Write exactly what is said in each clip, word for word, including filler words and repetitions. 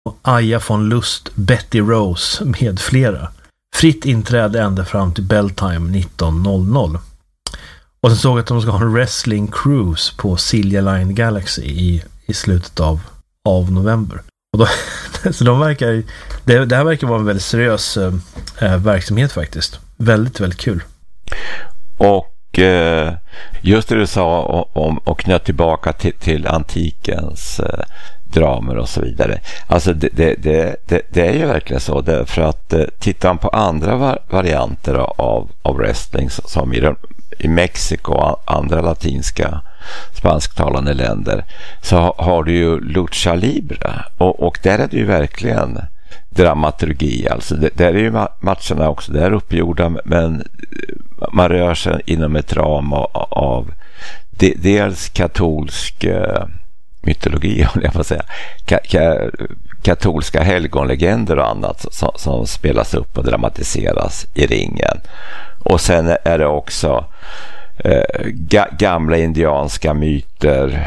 Aja von Lust, Betty Rose med flera. Fritt inträde ända fram till belltime nitton noll noll. Och sen såg jag att de ska ha en wrestling cruise på Silja Line Galaxy i, i slutet av, av november. Och då, så de verkar, det, det här verkar vara en väldigt seriös äh, verksamhet faktiskt. Väldigt, väldigt kul. Och eh, just det du sa om och knöt tillbaka till, till antikens eh, dramer och så vidare. Alltså det, det, det, det, det är ju verkligen så. Därför att eh, tittar man på andra var, varianter av, av wrestling som i, i Mexiko och andra latinska spansktalande länder, så har, har du ju lucha libre. Och, och där är det ju verkligen dramaturgi. Alltså det, där är ju matcherna också där uppgjorda, men man rör sig inom ett ram av, av de, dels katolsk eh, mytologi, om jag får säga, ka, ka, katolska helgonlegender och annat som, som spelas upp och dramatiseras i ringen. Och sen är det också eh, ga, gamla indianska myter.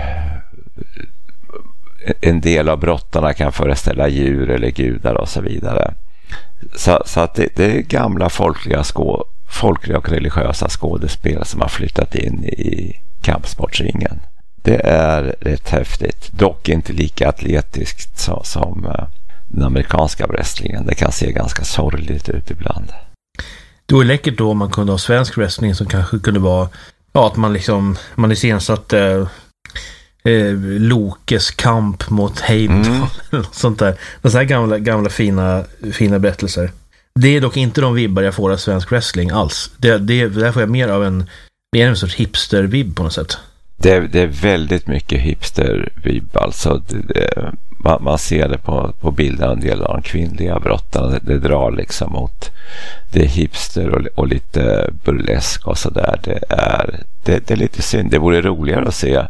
En del av brottarna kan föreställa djur eller gudar och så vidare. Så, så att det, det är gamla folkliga, skå, folkliga och religiösa skådespel som har flyttat in i kampsportsringen. Det är rätt häftigt. Dock inte lika atletiskt så, som uh, den amerikanska wrestlingen. Det kan se ganska sorgligt ut ibland. Det var läckert då om man kunde ha svensk wrestling som kanske kunde vara, ja, att man liksom man iscensatte uh, Eh, Lokes kamp mot Heimdall mm. sånt där. De så här gamla, gamla fina, fina berättelser. Det är dock inte de vibbar jag får av svensk wrestling alls. Det, det, där får jag mer av en, mer en sorts hipster-vibb på något sätt. Det, det är väldigt mycket hipster-vibb alltså. Det, det, man, man ser det på, på bilden, en del av de kvinnliga brottarna. Det, det drar liksom mot det är hipster och, och lite burlesk och sådär. Det är, det, det är lite synd. Det vore roligare att se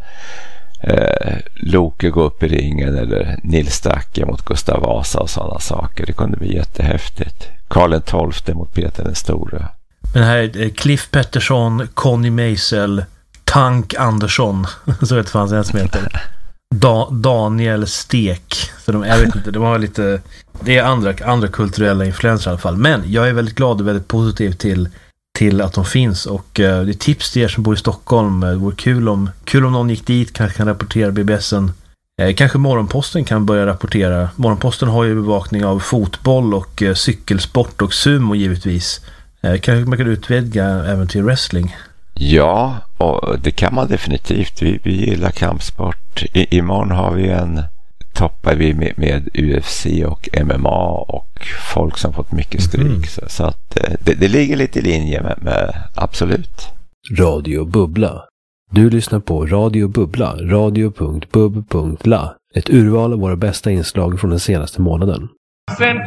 Eh, Loke gå upp i ringen eller Nils Dacke mot Gustav Vasa och sådana saker. Det kunde bli jättehäftigt. Karl den tolfte mot Peter den store. Men här är Cliff Pettersson, Conny Meisel, Tank Andersson, så vet fanns en som heter da- Daniel Stek. Så de, jag vet inte, de har lite, det är andra, andra kulturella influenser i alla fall. Men jag är väldigt glad och väldigt positiv till till att de finns, och uh, det är tips till er som bor i Stockholm. Det vore kul om, kul om någon gick dit, kanske kan rapportera B B S:en. Eh, kanske Morgonposten kan börja rapportera. Morgonposten har ju bevakning av fotboll och uh, cykelsport och sumo givetvis. Eh, kanske man kan utvidga även till wrestling. Ja, och det kan man definitivt. Vi, vi gillar kampsport. I, imorgon har vi en toppar vi med, med U F C och M M A och folk som fått mycket stryk. Mm. Så, så att det, det ligger lite i linje med, med absolut. Radio Bubbla. Du lyssnar på Radio Bubbla, radio punkt bub punkt la. Ett urval av våra bästa inslag från den senaste månaden.